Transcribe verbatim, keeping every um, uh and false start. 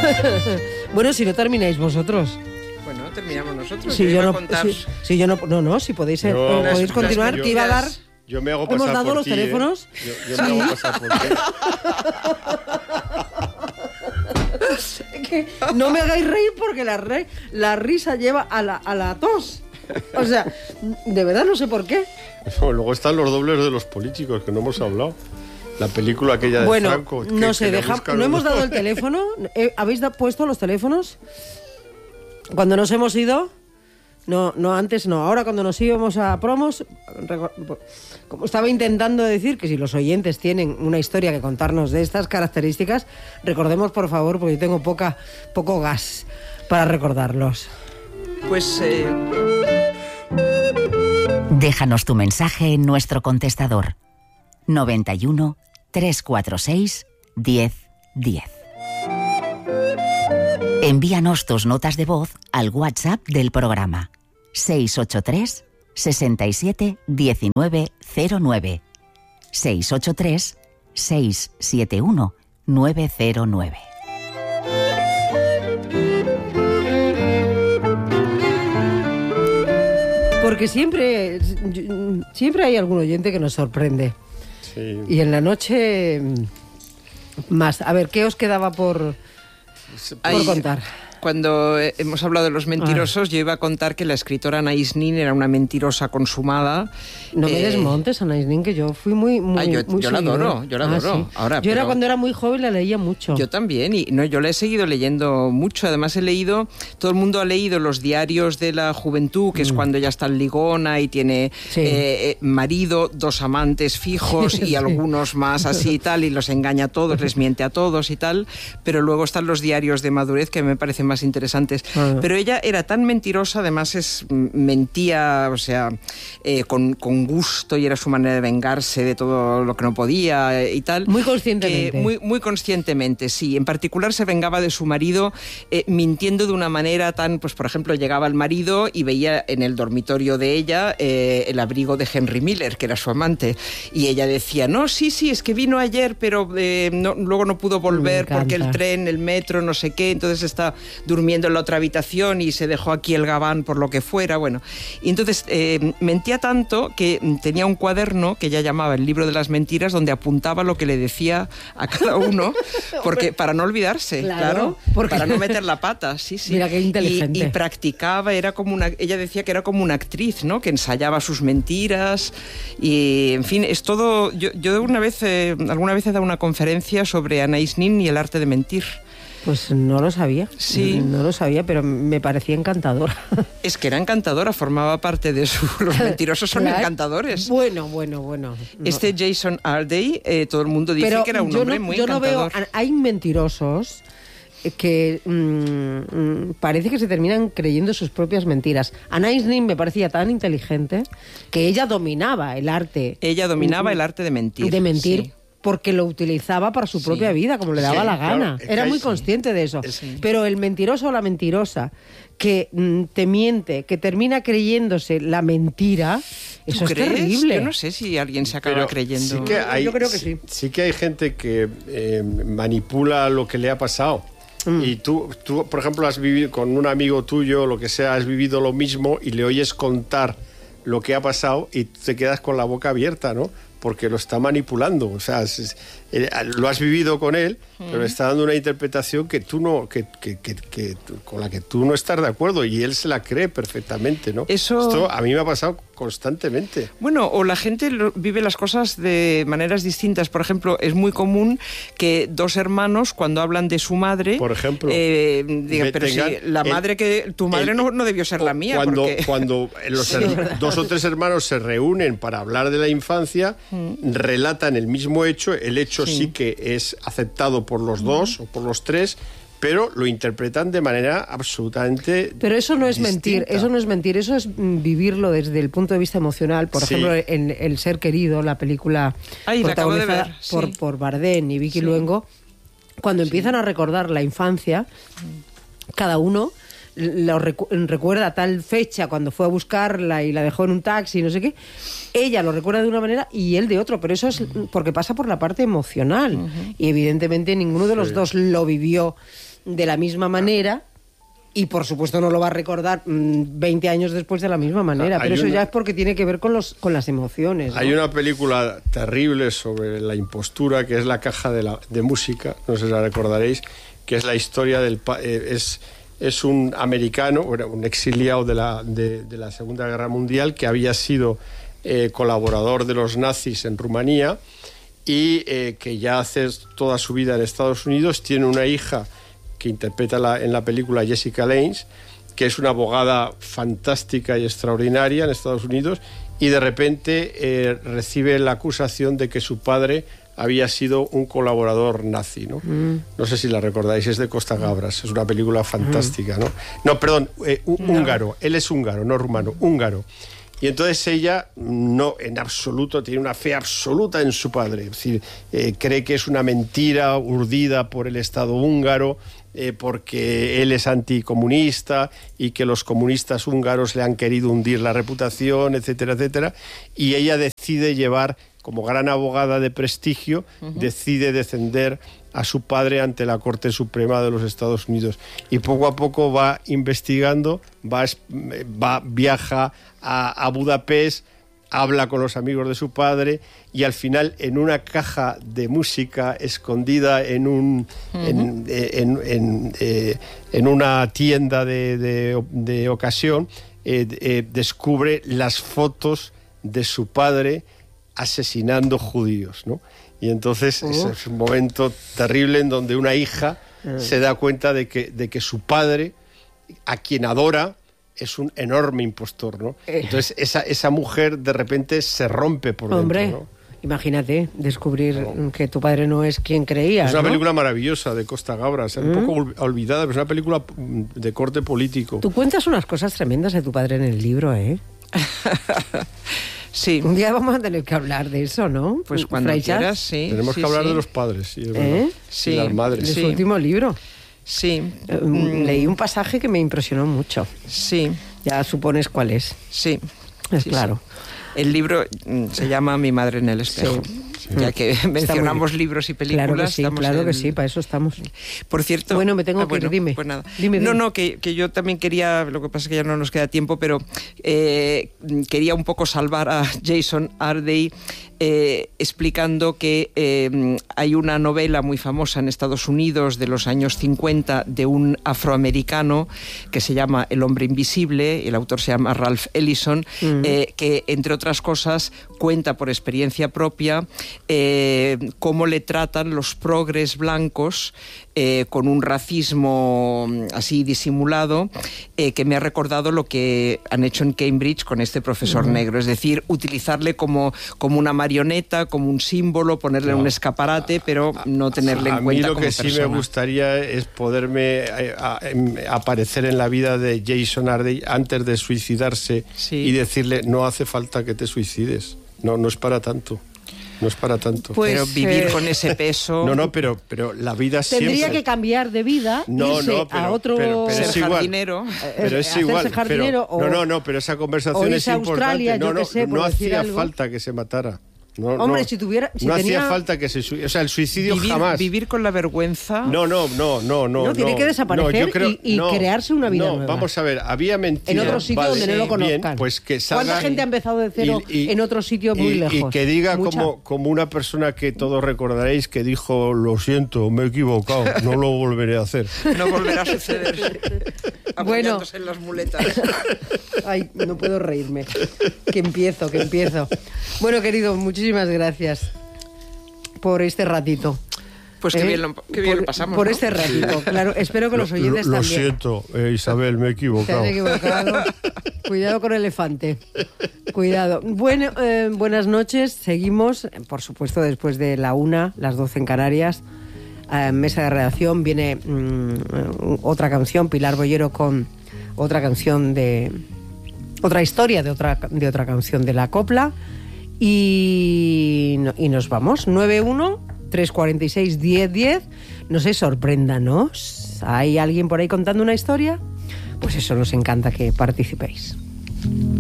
Bueno, si no termináis vosotros. Bueno, terminamos nosotros. Si yo, yo no, contar... si, si yo no, no, no, si podéis, Yo, podéis las, continuar, las, que iba a dar. Yo me hago pasar Hemos dado por los ti, teléfonos. ¿eh? Yo, yo me hago pasar por ti. Que no me hagáis reír porque la, re, la risa lleva a la, a la tos. O sea, de verdad no sé por qué. No, luego están los dobles de los políticos que no hemos hablado. La película aquella de bueno, Franco. Que, no sé, que deja, buscan no hemos los... dado el teléfono. Eh, ¿Habéis da, puesto los teléfonos? Cuando nos hemos ido. No, no, antes no. Ahora cuando nos íbamos a promos, como estaba intentando decir que si los oyentes tienen una historia que contarnos de estas características, recordemos por favor, porque yo tengo poca, poco gas para recordarlos. Pues... Eh... Déjanos tu mensaje en nuestro contestador. noventa y uno, trescientos cuarenta y seis, diez diez. Envíanos tus notas de voz al WhatsApp del programa seis ocho tres, sesenta y siete, diecinueve cero nueve. seis ocho tres, seis siete uno, nueve cero nueve. Porque siempre, siempre hay algún oyente que nos sorprende. Sí. Y en la noche más. A ver, ¿qué os quedaba por, por Hay, contar? Cuando hemos hablado de los mentirosos, ah. yo iba a contar que la escritora Anaïs Nin era una mentirosa consumada. No me eh, desmontes, Anaïs Nin, que yo fui muy, muy, ah, yo, muy yo la adoro, yo la adoro. Ah, sí. Ahora, yo pero... era cuando era muy joven, la leía mucho. Yo también, y no, yo la he seguido leyendo mucho. Además he leído, todo el mundo ha leído los diarios de la juventud, que mm. es cuando ya está en ligona y tiene sí. eh, marido, dos amantes fijos y sí. algunos más así y tal, y los engaña a todos, les miente a todos y tal. Pero luego están los diarios de madurez que me parecen más interesantes. Uh-huh. Pero ella era tan mentirosa, además es mentía, o sea, eh, con, con gusto, y era su manera de vengarse de todo lo que no podía eh, y tal. Muy conscientemente. Que, muy, muy conscientemente, sí. En particular se vengaba de su marido eh, mintiendo de una manera tan, pues por ejemplo, llegaba el marido y veía en el dormitorio de ella eh, el abrigo de Henry Miller, que era su amante, y ella decía, no, sí, sí, es que vino ayer, pero eh, no, luego no pudo volver porque el tren, el metro, no sé qué, entonces está durmiendo en la otra habitación y se dejó aquí el gabán por lo que fuera, bueno. Y entonces eh, mentía tanto que tenía un cuaderno que ella llamaba el libro de las mentiras, donde apuntaba lo que le decía a cada uno, porque para no olvidarse, claro, claro porque... para no meter la pata, sí, sí. Mira qué inteligente. Y, y practicaba, era como una, ella decía que era como una actriz, ¿no? Que ensayaba sus mentiras y, en fin, es todo. Yo, yo una vez, eh, alguna vez he dado una conferencia sobre Anaïs Nin y el arte de mentir. Pues no lo sabía, sí. no lo sabía, pero me parecía encantadora. Es que era encantadora, formaba parte de su... Los mentirosos son claro. encantadores. Bueno, bueno, bueno. No. Este Jason Alday, eh, todo el mundo dice pero que era un hombre no, muy yo encantador. No veo, hay mentirosos que mmm, parece que se terminan creyendo sus propias mentiras. Anaïs Nin me parecía tan inteligente que ella dominaba el arte. Ella dominaba uh, el arte de mentir. De mentir. Sí. Porque lo utilizaba para su propia sí. vida, como le daba sí, la gana. Claro, Era muy sí. consciente de eso. Sí. Pero el mentiroso o la mentirosa que mm, te miente, que termina creyéndose la mentira, eso es crees? terrible. Yo no sé si alguien se acaba Pero creyendo. Sí que hay, Yo creo que sí. Sí, sí que hay gente que eh, manipula lo que le ha pasado. Mm. Y tú, tú, por ejemplo, has vivido con un amigo tuyo, lo que sea, has vivido lo mismo y le oyes contar lo que ha pasado y te quedas con la boca abierta, ¿no? Porque lo está manipulando, o sea, es, es, eh, lo has vivido con él, mm. pero le está dando una interpretación que tú no, que, que, que, que con la que tú no estás de acuerdo y él se la cree perfectamente, ¿no? Eso... Esto a mí me ha pasado constantemente. Bueno, o la gente lo, vive las cosas de maneras distintas. Por ejemplo, es muy común que dos hermanos, cuando hablan de su madre, por ejemplo, eh, digan, pero si la el, madre que tu madre el, no, no debió ser la mía. Cuando, porque... cuando los sí, her- dos o tres hermanos se reúnen para hablar de la infancia, mm. relatan el mismo hecho, el hecho sí. sí que es aceptado por los dos mm. o por los tres, pero lo interpretan de manera absolutamente Pero eso no es distinta. mentir, eso no es mentir, eso es vivirlo desde el punto de vista emocional. Por sí. ejemplo, en El ser querido, la película Ay, protagonizada la acabo de ver, sí. por, por Bardem y Vicky sí. Luengo, cuando sí. empiezan a recordar la infancia, cada uno lo recu- recuerda tal fecha cuando fue a buscarla y la dejó en un taxi, no sé qué. Ella lo recuerda de una manera y él de otro, pero eso es uh-huh. porque pasa por la parte emocional. Uh-huh. Y evidentemente ninguno de los sí. dos lo vivió de la misma manera. Y por supuesto no lo va a recordar mmm, veinte años después de la misma manera, Hay pero eso una... ya es porque tiene que ver con, los, con las emociones, ¿no? Hay una película terrible sobre la impostura, que es La caja de, la, de música, no sé si la recordaréis, que es la historia del... Eh, es, es un americano, un exiliado de la, de, de la Segunda Guerra Mundial, que había sido eh, colaborador de los nazis en Rumanía y eh, que ya hace toda su vida en Estados Unidos, tiene una hija que interpreta la, en la película Jessica Lange, que es una abogada fantástica y extraordinaria en Estados Unidos, y de repente eh, recibe la acusación de que su padre había sido un colaborador nazi, ¿no? Mm. No sé si la recordáis, es de Costa Gabras, es una película fantástica, ¿no? No, perdón, eh, no. húngaro, él es húngaro, no rumano, húngaro. Y entonces ella, no, en absoluto, tiene una fe absoluta en su padre. Es decir, eh, cree que es una mentira urdida por el Estado húngaro, eh, porque él es anticomunista y que los comunistas húngaros le han querido hundir la reputación, etcétera, etcétera. Y ella decide llevar, como gran abogada de prestigio, uh-huh. decide defender a su padre ante la Corte Suprema de los Estados Unidos. Y poco a poco va investigando, va, va viaja a, a Budapest, habla con los amigos de su padre y al final en una caja de música escondida en un uh-huh. en, en, en, eh, en una tienda de, de, de ocasión eh, eh, descubre las fotos de su padre asesinando judíos, ¿no? Y entonces uh. ese es un momento terrible en donde una hija uh. se da cuenta de que, de que su padre, a quien adora, es un enorme impostor, ¿no? Eh. Entonces esa, esa mujer de repente se rompe por Hombre, dentro, ¿no? Imagínate descubrir no. que tu padre no es quien creía. Es una ¿no? película maravillosa de Costa Gabras, mm. un poco olvidada, pero es una película de corte político. Tú cuentas unas cosas tremendas de tu padre en el libro, ¿eh? Sí. Un día vamos a tener que hablar de eso, ¿no? Pues cuando Freixas. quieras, sí. Tenemos sí, que hablar sí. de los padres, sí, es ¿Eh? sí. y las madres. De sí. su último libro. Sí. Eh, mm. Leí un pasaje que me impresionó mucho. Sí. Ya supones cuál es. Sí. Es sí, claro. Sí. El libro se llama Mi madre en el espejo. Sí. Sí. Ya que mencionamos libros y películas. Claro que sí, claro en... que sí, para eso estamos. Por cierto... Bueno, me tengo ah, que bueno, ir, dime. Pues nada. Dime, dime. No, no, que, que yo también quería, lo que pasa es que ya no nos queda tiempo, pero eh, quería un poco salvar a Jason Ardey eh, explicando que eh, hay una novela muy famosa en Estados Unidos de los años cincuenta de un afroamericano que se llama El hombre invisible, el autor se llama Ralph Ellison, mm. eh, que entre otras cosas cuenta por experiencia propia eh, cómo le tratan los progres blancos eh, con un racismo así disimulado eh, que me ha recordado lo que han hecho en Cambridge con este profesor mm. negro, es decir, utilizarle como, como una marioneta, como un símbolo, ponerle no. un escaparate, pero no tenerle a en cuenta como persona. A mí lo que persona. sí me gustaría es poderme a, a, a, aparecer en la vida de Jason Ardey antes de suicidarse sí. y decirle, no hace falta que te suicides, no, no es para tanto. No es para tanto. Pues, pero vivir eh... con ese peso... No, no, pero, pero la vida Tendría siempre... que cambiar de vida, no, irse no, pero, a otro... Pero, pero ser es igual. jardinero. Pero es igual. Jardinero, pero, o, no, no, no, pero esa conversación es Australia, importante. No, no, sé, no hacía algo. falta que se matara. No, Hombre, no, si tuviera... Si no tenía... hacía falta que se... O sea, el suicidio vivir, jamás... Vivir con la vergüenza... No, no, no, no, no. No, tiene que desaparecer no, creo, y, y no, crearse una vida no, nueva. Vamos a ver, había mentido... En otro sitio vale, donde no lo conozcan. Bien, pues que salga, ¿Cuánta gente ha empezado de cero y, y, en otro sitio muy y, lejos? Y que diga como, Mucha. como una persona que todos recordaréis que dijo, lo siento, me he equivocado, no lo volveré a hacer. No volverá a suceder. Bueno. Apoyándose en las muletas. Ay, no puedo reírme. Que empiezo, que empiezo. Bueno, querido, muchísimas gracias por este ratito. Pues qué ¿Eh? bien, lo, qué bien por, lo pasamos. Por ¿no? este ratito, claro. Espero que los oyentes lo, lo también. Lo siento, eh, Isabel, me he equivocado. Te has equivocado. Cuidado con el elefante. Cuidado. Bueno, eh, buenas noches. Seguimos, por supuesto, después de la una, las doce en Canarias. Eh, mesa de redacción. Viene mmm, otra canción, Pilar Bollero, con otra canción de... Otra historia de otra, de otra canción de la copla. Y, no, y nos vamos. nueve uno, tres cuatro seis, diez diez. No sé, sorpréndanos. ¿Hay alguien por ahí contando una historia? Pues eso, nos encanta que participéis.